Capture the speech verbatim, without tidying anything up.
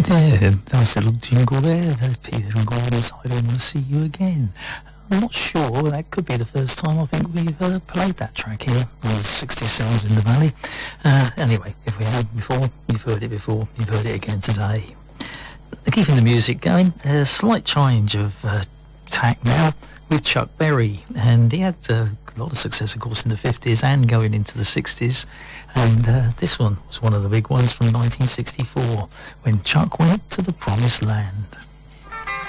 Yeah, nice little jingle there. There's Peter and Gordon's I Don't Want to See You Again. I'm not sure, that could be the first time I think we've uh, played that track here. It was sixty Sounds in the Valley. Uh, anyway, if we have before, you've heard it before, you've heard it again today. Keeping the music going, a slight change of uh, tack now with Chuck Berry, and he had uh, a lot of success, of course, in the fifties and going into the sixties, and uh, this one was one of the big ones from nineteen sixty-four when Chuck went to the Promised Land.